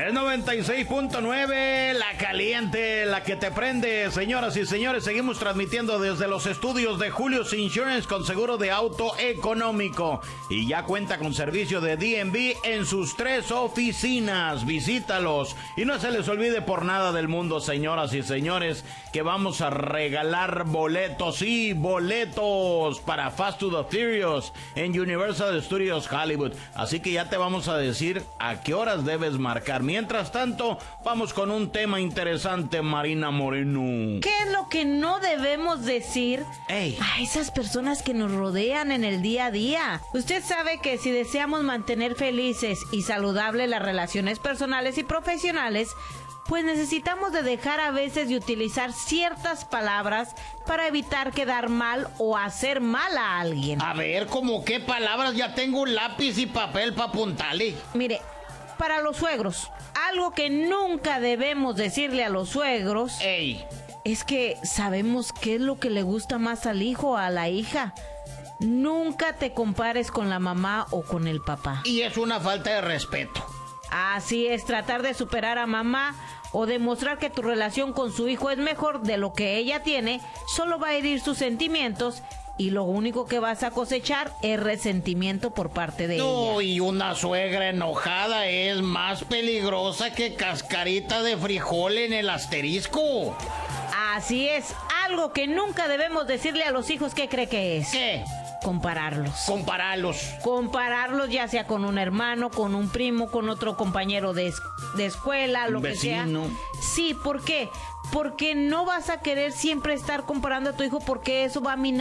El 96.9, la caliente, la que te prende. Señoras y señores, seguimos transmitiendo desde los estudios de Julius Insurance con seguro de auto económico. Y ya cuenta con servicio de DNB en sus 3 oficinas. Visítalos. Y no se les olvide por nada del mundo, señoras y señores, que vamos a regalar boletos. Sí, boletos para Fast to the Furious en Universal Studios Hollywood. Así que ya te vamos a decir a qué horas debes marcar. Mientras tanto, vamos con un tema interesante, Marina Moreno. ¿Qué es lo que no debemos decir a esas personas que nos rodean en el día a día? Usted sabe que si deseamos mantener felices y saludables las relaciones personales y profesionales, pues necesitamos de dejar a veces de utilizar ciertas palabras para evitar quedar mal o hacer mal a alguien. A ver, ¿cómo qué palabras? Ya tengo un lápiz y papel para apuntarle. Mire, para los suegros, algo que nunca debemos decirle a los suegros es que sabemos qué es lo que le gusta más al hijo o a la hija. Nunca te compares con la mamá o con el papá. Y es una falta de respeto. Así es, tratar de superar a mamá o demostrar que tu relación con su hijo es mejor de lo que ella tiene, solo va a herir sus sentimientos y lo único que vas a cosechar es resentimiento por parte de ella. No, y una suegra enojada es más peligrosa que cascarita de frijol en el asterisco. Así es, algo que nunca debemos decirle a los hijos, ¿qué cree que es? ¿Qué? Compararlos. Compararlos ya sea con un hermano, con un primo, con otro compañero de escuela, lo que sea. Sí, ¿por qué? Porque no vas a querer siempre estar comparando a tu hijo porque eso va a minar